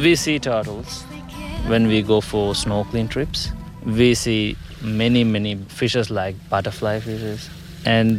We see turtles when we go for snorkeling trips. We see many fishes like butterfly fishes and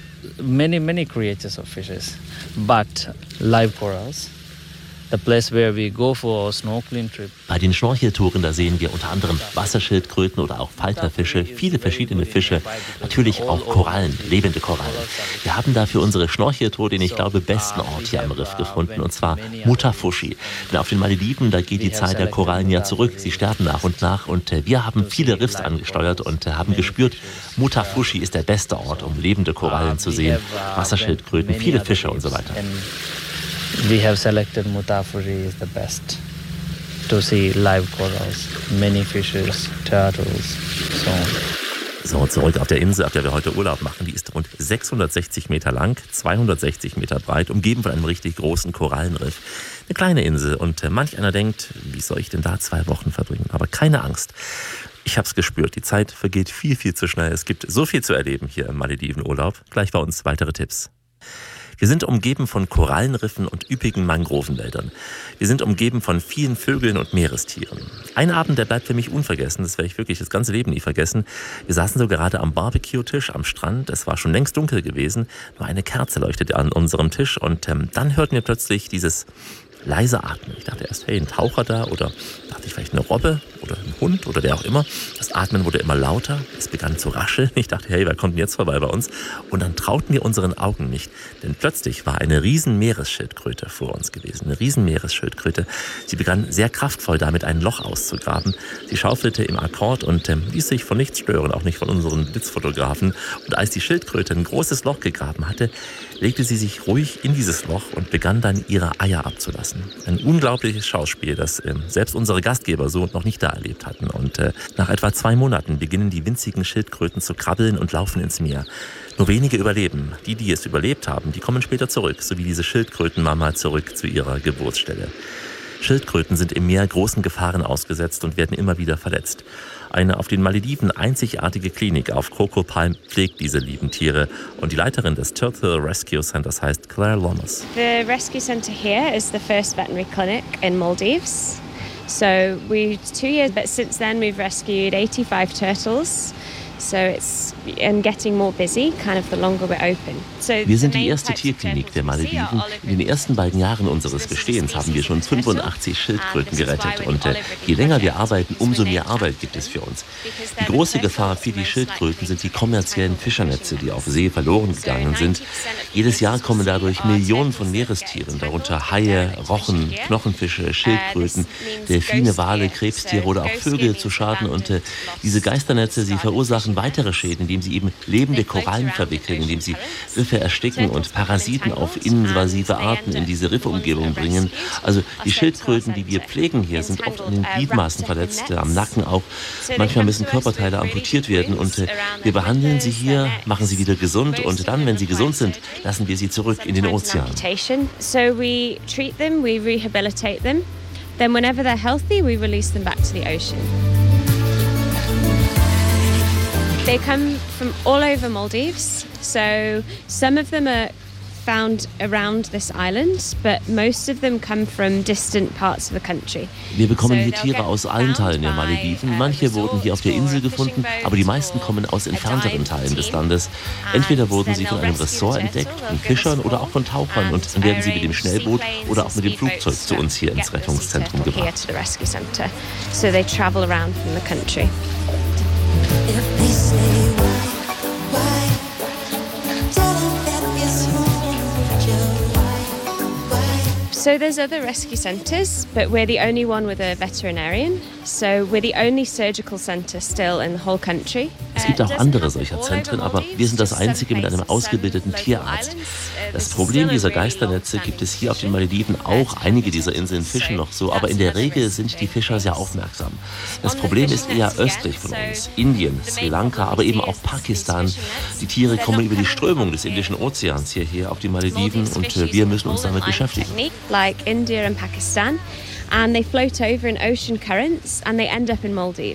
many creatures of fishes. But live corals, the place where we go for a snorkeling trip. Bei den Schnorcheltouren, da sehen wir unter anderem Wasserschildkröten oder auch Falterfische, viele verschiedene Fische, natürlich auch Korallen, lebende Korallen. Wir haben da für unsere Schnorcheltour den, ich glaube, besten Ort hier am Riff gefunden, und zwar Muthafushi. Denn auf den Malediven, da geht die Zahl der Korallen ja zurück, sie sterben nach, und wir haben viele Riffs angesteuert und haben gespürt, Muthafushi ist der beste Ort, um lebende Korallen zu sehen, Wasserschildkröten, viele Fische und so weiter. We have selected Muthafushi is the best to see live corals, many fishes, turtles, so on. So, zurück auf der Insel, auf der wir heute Urlaub machen. Die ist rund 660 Meter lang, 260 Meter breit, umgeben von einem richtig großen Korallenriff. Eine kleine Insel, und manch einer denkt, wie soll ich denn da 2 Wochen verbringen? Aber keine Angst. Ich hab's gespürt, die Zeit vergeht viel zu schnell. Es gibt so viel zu erleben hier im Maledivenurlaub. Gleich bei uns weitere Tipps. Wir sind umgeben von Korallenriffen und üppigen Mangrovenwäldern. Wir sind umgeben von vielen Vögeln und Meerestieren. Ein Abend, der bleibt für mich unvergessen, das werde ich wirklich das ganze Leben nie vergessen. Wir saßen so gerade am Barbecue-Tisch am Strand, es war schon längst dunkel gewesen, nur eine Kerze leuchtete an unserem Tisch, und dann hörten wir plötzlich dieses leise Atmen. Ich dachte erst, hey, ein Taucher da, oder dachte ich vielleicht eine Robbe oder ein Hund oder wer auch immer. Das Atmen wurde immer lauter, es begann zu rascheln. Ich dachte, hey, wer kommt denn jetzt vorbei bei uns? Und dann trauten wir unseren Augen nicht, denn plötzlich war eine riesen Meeresschildkröte vor uns gewesen. Eine riesen Meeresschildkröte. Sie begann sehr kraftvoll damit ein Loch auszugraben. Sie schaufelte im Akkord und ließ sich von nichts stören, auch nicht von unseren Blitzfotografen. Und als die Schildkröte ein großes Loch gegraben hatte, legte sie sich ruhig in dieses Loch und begann dann ihre Eier abzulassen. Ein unglaubliches Schauspiel, das selbst unsere Gastgeber so noch nicht da erlebt hatten. Und nach etwa 2 Monaten beginnen die winzigen Schildkröten zu krabbeln und laufen ins Meer. Nur wenige überleben. Die es überlebt haben, die kommen später zurück, so wie diese Schildkrötenmama zurück zu ihrer Geburtsstelle. Schildkröten sind im Meer großen Gefahren ausgesetzt und werden immer wieder verletzt. Eine auf den Malediven einzigartige Klinik auf Coco Palm pflegt diese lieben Tiere. Und die Leiterin des Turtle Rescue Centers heißt Claire Lomas. The rescue center here is the first veterinary clinic in Maldives. So we 2 years, but since then we've rescued 85 turtles. So it's getting more busy, kind of the longer we're open. Wir sind die erste Tierklinik der Malediven. In den ersten beiden Jahren unseres Bestehens haben wir schon 85 Schildkröten gerettet. Und je länger wir arbeiten, umso mehr Arbeit gibt es für uns. Die große Gefahr für die Schildkröten sind die kommerziellen Fischernetze, die auf See verloren gegangen sind. Jedes Jahr kommen dadurch Millionen von Meerestieren, darunter Haie, Rochen, Knochenfische, Schildkröten, Delfine, Wale, Krebstiere oder auch Vögel zu Schaden. Und diese Geisternetze, sie verursachen weitere Schäden, indem sie eben lebende Korallen verwickeln, indem sie Riffe ersticken und Parasiten auf invasive Arten in diese Riffumgebung bringen. Also die Schildkröten, die wir pflegen hier, sind oft an den Gliedmaßen verletzt, am Nacken auch. Manchmal müssen Körperteile amputiert werden, und wir behandeln sie hier, machen sie wieder gesund, und dann, wenn sie gesund sind, lassen wir sie zurück in den Ozean. So we treat them, we rehabilitate them. Then whenever they're healthy, we release them back to the ocean. They come from all over Maldives, so some of them are found around this island, but most of them come from distant parts of the country. Wir bekommen hier Tiere aus allen Teilen der Malediven. Manche wurden hier auf der Insel gefunden, aber die meisten kommen aus entfernteren Teilen des Landes. Entweder wurden sie von einem Ressort entdeckt, von Fischern oder auch von Tauchern, und dann werden sie mit dem Schnellboot oder auch mit dem Flugzeug zu uns hier ins Rettungszentrum gebracht. So they travel around from the country. So there's other rescue centres, but we're the only one with a veterinarian. So we're the only surgical centre still in the whole country. Es gibt auch andere solcher Zentren, aber wir sind das einzige mit einem ausgebildeten Tierarzt. Das Problem dieser Geisternetze gibt es hier auf den Malediven auch. Einige dieser Inseln fischen noch so, aber in der Regel sind die Fischer sehr aufmerksam. Das Problem ist eher östlich von uns, Indien, Sri Lanka, aber eben auch Pakistan. Die Tiere kommen über die Strömung des Indischen Ozeans hierher auf die Malediven, und wir müssen uns damit beschäftigen. Like India and Pakistan, and they float over in ocean currents and they end up in Maldives.